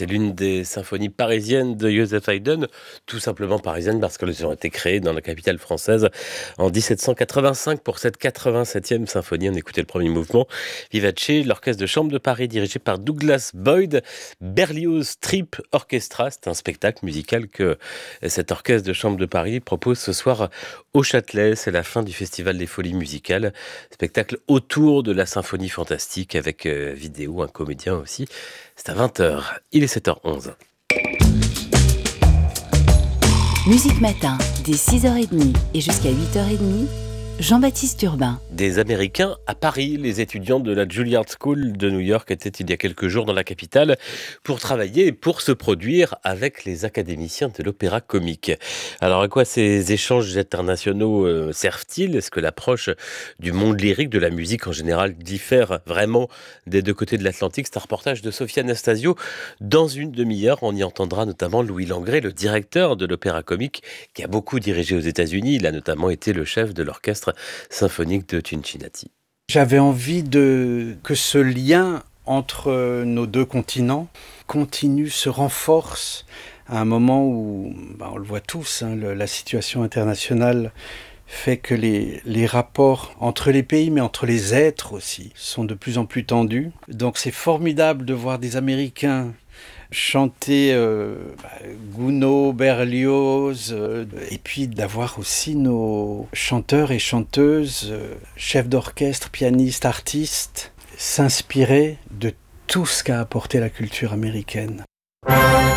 c'est l'une des symphonies parisiennes de Joseph Haydn, tout simplement parisienne parce qu'elles ont été créées dans la capitale française en 1785 pour cette 87e symphonie. On écoutait le premier mouvement, Vivace, l'orchestre de chambre de Paris dirigé par Douglas Boyd, Berlioz Strip Orchestra. C'est un spectacle musical que cet orchestre de chambre de Paris propose ce soir au Châtelet. C'est la fin du Festival des Folies Musicales, spectacle autour de la symphonie fantastique avec vidéo, un comédien aussi. C'est à 20h, il est 7h11. Musique Matin, dès 6h30 et jusqu'à 8h30, Jean-Baptiste Urbain. Des Américains à Paris. Les étudiants de la Juilliard School de New York étaient il y a quelques jours dans la capitale pour travailler et pour se produire avec les académiciens de l'opéra comique. Alors à quoi ces échanges internationaux servent-ils ? Est-ce que l'approche du monde lyrique, de la musique en général, diffère vraiment des deux côtés de l'Atlantique ? C'est un reportage de Sophia Anastasio. Dans une demi-heure, on y entendra notamment Louis Langrée, le directeur de l'opéra comique, qui a beaucoup dirigé aux États-Unis. Il a notamment été le chef de l'orchestre symphonique de Cincinnati. J'avais envie que ce lien entre nos deux continents continue, se renforce à un moment où, on le voit tous, la situation internationale fait que les rapports entre les pays, mais entre les êtres aussi, sont de plus en plus tendus. Donc c'est formidable de voir des Américains chanter Gounod, Berlioz, et puis d'avoir aussi nos chanteurs et chanteuses, chefs d'orchestre, pianistes, artistes, s'inspirer de tout ce qu'a apporté la culture américaine.